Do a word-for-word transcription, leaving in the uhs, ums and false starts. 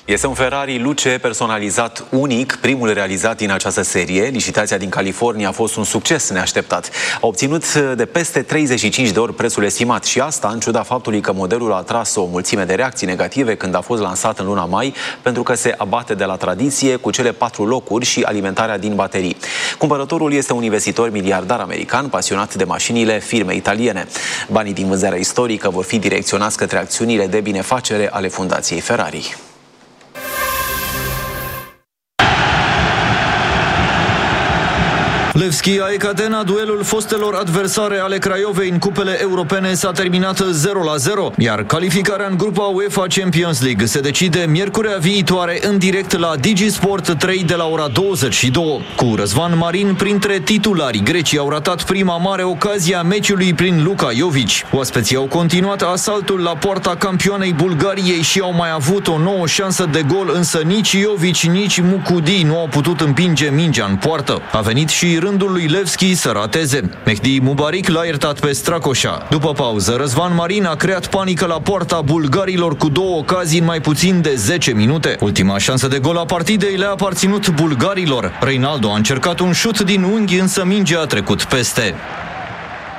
Este un Ferrari Luce personalizat unic, primul realizat din această serie. Licitația din California a fost un succes neașteptat. A obținut de peste treizeci și cinci de ori prețul estimat și asta în ciuda faptului că modelul a atras o mulțime de reacții negative când a fost lansat în luna mai, pentru că se abate de la tradiție cu cele patru locuri și alimentarea din baterii. Cumpărătorul este un investitor miliardar american pasionat de mașinile firme italiene. Banii din vânzarea istorică vor fi direcționați către acțiunile de binefacere ale Fundației Ferrari. Levski a Ecatena, duelul fostelor adversare ale Craiovei în cupele europene s-a terminat zero la zero, iar calificarea în grupa UEFA Champions League se decide miercurea viitoare în direct la DigiSport trei de la ora douăzeci și două. Cu Răzvan Marin printre titulari, grecii au ratat prima mare ocazie a meciului prin Luka Jovic. Oaspeții au continuat asaltul la poarta campioanei Bulgariei și au mai avut o nouă șansă de gol, însă nici Jovic, nici Mukudi nu au putut împinge mingea în poartă. A venit și rândul lui Levski să rateze. Mehdi Mubarik l-a iertat pe Stracoșa. După pauză, Răzvan Marin a creat panică la poarta bulgarilor cu două ocazii în mai puțin de zece minute. Ultima șansă de gol a partidei le-a aparținut bulgarilor. Reinaldo a încercat un șut din unghi, însă mingea a trecut peste.